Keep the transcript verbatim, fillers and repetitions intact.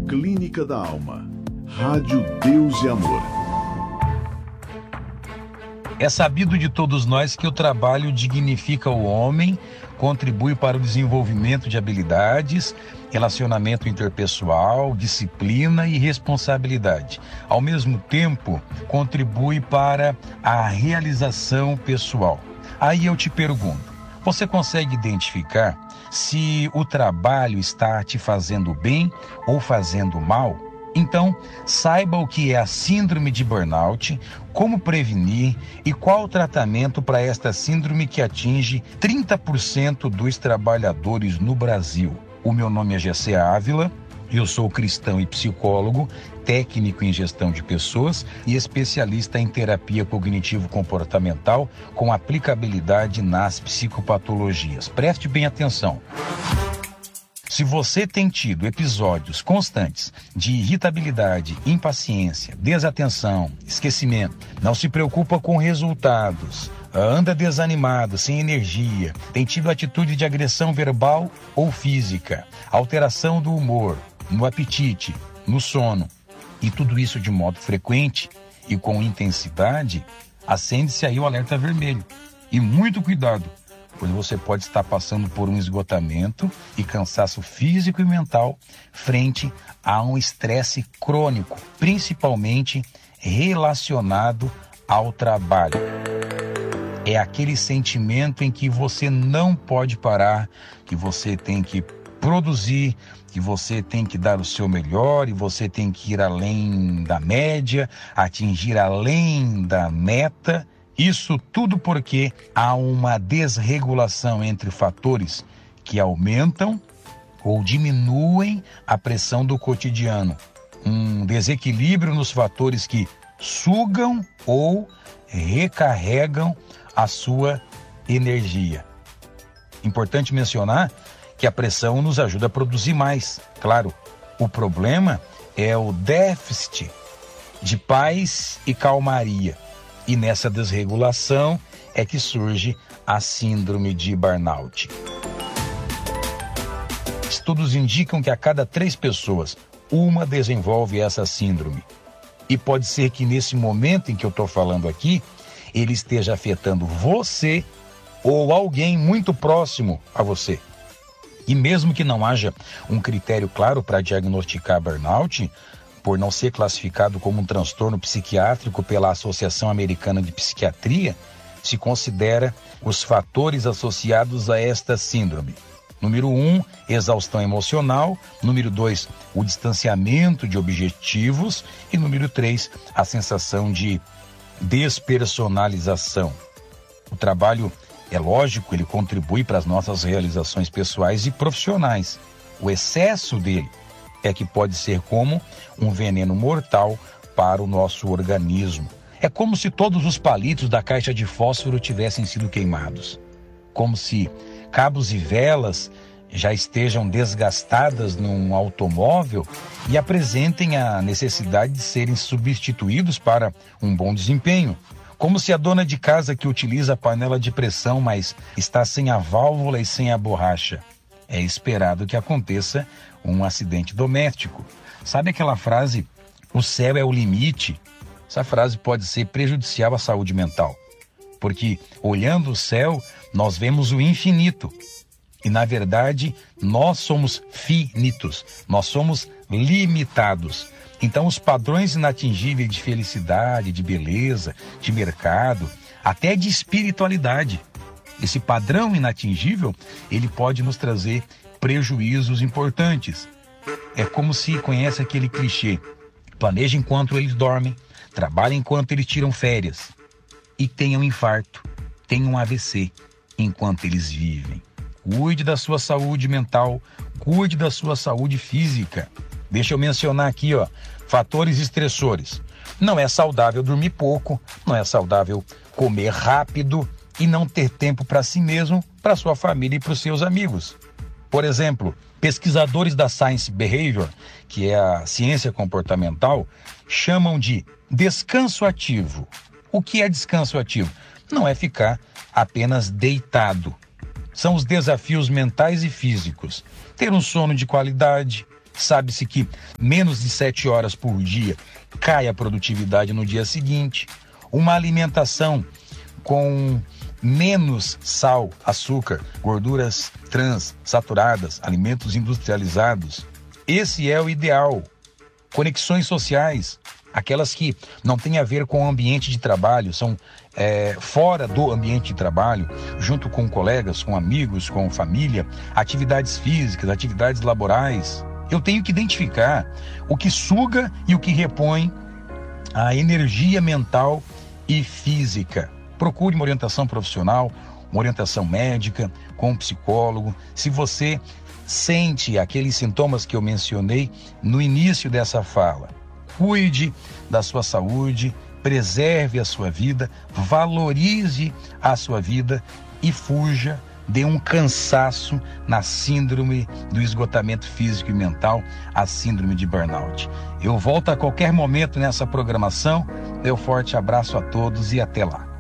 Clínica da Alma. Rádio Deus e Amor. É sabido de todos nós que o trabalho dignifica o homem, contribui para o desenvolvimento de habilidades, relacionamento interpessoal, disciplina e responsabilidade. Ao mesmo tempo, contribui para a realização pessoal. Aí eu te pergunto, você consegue identificar se o trabalho está te fazendo bem ou fazendo mal? Então, saiba o que é a síndrome de burnout, como prevenir e qual o tratamento para esta síndrome que atinge trinta por cento dos trabalhadores no Brasil. O meu nome é Gessé Ávila, eu sou cristão e psicólogo, técnico em gestão de pessoas e especialista em terapia cognitivo-comportamental com aplicabilidade nas psicopatologias. Preste bem atenção. Se você tem tido episódios constantes de irritabilidade, impaciência, desatenção, esquecimento, não se preocupa com resultados, anda desanimado, sem energia, tem tido atitude de agressão verbal ou física, alteração do humor, no apetite, no sono, e tudo isso de modo frequente e com intensidade, acende-se aí o alerta vermelho. E muito cuidado, pois você pode estar passando por um esgotamento e cansaço físico e mental frente a um estresse crônico, principalmente relacionado ao trabalho. É aquele sentimento em que você não pode parar, que você tem que produzir, que você tem que dar o seu melhor e você tem que ir além da média, atingir além da meta. Isso tudo porque há uma desregulação entre fatores que aumentam ou diminuem a pressão do cotidiano. Um desequilíbrio nos fatores que sugam ou recarregam a sua energia. Importante mencionar que a pressão nos ajuda a produzir mais. Claro, o problema é o déficit de paz e calmaria. E nessa desregulação é que surge a síndrome de burnout. Estudos indicam que a cada três pessoas, uma desenvolve essa síndrome. E pode ser que nesse momento em que eu estou falando aqui, ele esteja afetando você ou alguém muito próximo a você. E mesmo que não haja um critério claro para diagnosticar burnout, por não ser classificado como um transtorno psiquiátrico pela Associação Americana de Psiquiatria, se considera os fatores associados a esta síndrome. Número um, exaustão emocional. Número dois, o distanciamento de objetivos. E número três, a sensação de despersonalização. O trabalho, é lógico, ele contribui para as nossas realizações pessoais e profissionais. O excesso dele é que pode ser como um veneno mortal para o nosso organismo. É como se todos os palitos da caixa de fósforo tivessem sido queimados. Como se cabos e velas já estejam desgastadas num automóvel e apresentem a necessidade de serem substituídos para um bom desempenho. Como se a dona de casa que utiliza a panela de pressão, mas está sem a válvula e sem a borracha. É esperado que aconteça um acidente doméstico. Sabe aquela frase, o céu é o limite? Essa frase pode ser prejudicial à saúde mental, porque olhando o céu, nós vemos o infinito. E na verdade, nós somos finitos, nós somos limitados. Então os padrões inatingíveis de felicidade, de beleza, de mercado, até de espiritualidade, esse padrão inatingível, ele pode nos trazer prejuízos importantes. É como se, conhece aquele clichê, planeja enquanto eles dormem, trabalha enquanto eles tiram férias e tenha um infarto, tenha um A V C enquanto eles vivem. Cuide da sua saúde mental, cuide da sua saúde física. Deixa eu mencionar aqui, ó, fatores estressores. Não é saudável dormir pouco, não é saudável comer rápido e não ter tempo para si mesmo, para sua família e para os seus amigos. Por exemplo, pesquisadores da Science Behavior, que é a ciência comportamental, chamam de descanso ativo. O que é descanso ativo? Não é ficar apenas deitado. São os desafios mentais e físicos. Ter um sono de qualidade, Sabe-se que menos de sete horas por dia cai a produtividade no dia seguinte. Uma alimentação com menos sal, açúcar, gorduras trans, saturadas, alimentos industrializados. Esse é o ideal. Conexões sociais, aquelas que não têm a ver com o ambiente de trabalho, são é, fora do ambiente de trabalho, junto com colegas, com amigos, com família, atividades físicas, atividades laborais. Eu tenho que identificar o que suga e o que repõe a energia mental e física. Procure uma orientação profissional, uma orientação médica, com um psicólogo. Se você sente aqueles sintomas que eu mencionei no início dessa fala, cuide da sua saúde, preserve a sua vida, valorize a sua vida e fuja de um cansaço na síndrome do esgotamento físico e mental, a síndrome de burnout. Eu volto a qualquer momento nessa programação. Meu forte abraço a todos e até lá.